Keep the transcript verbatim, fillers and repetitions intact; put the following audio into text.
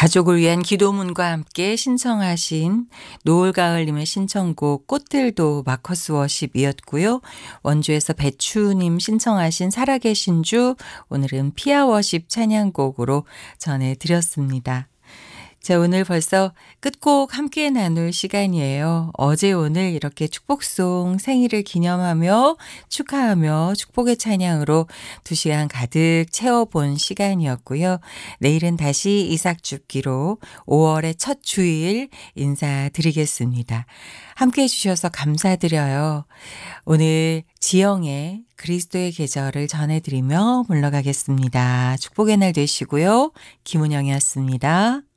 가족을 위한 기도문과 함께 신청하신 노을가을님의 신청곡 꽃들도 마커스 워십이었고요. 원주에서 배추님 신청하신 살아계신 주, 오늘은 피아 워십 찬양곡으로 전해드렸습니다. 자, 오늘 벌써 끝곡 함께 나눌 시간이에요. 어제 오늘 이렇게 축복송 생일을 기념하며 축하하며 축복의 찬양으로 두 시간 가득 채워본 시간이었고요. 내일은 다시 이삭줍기로 오월의 첫 주일 인사드리겠습니다. 함께 해주셔서 감사드려요. 오늘 지영의 그리스도의 계절을 전해드리며 물러가겠습니다. 축복의 날 되시고요. 김은영이었습니다.